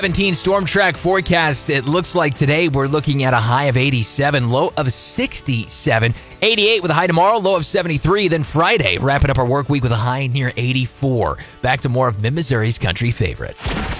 17 storm track forecast. It looks like today we're looking at a high of 87, low of 67, 88 with a high tomorrow, low of 73. Then Friday, wrapping up our work week with a high near 84. Back to more of Mid-Missouri's country favorite.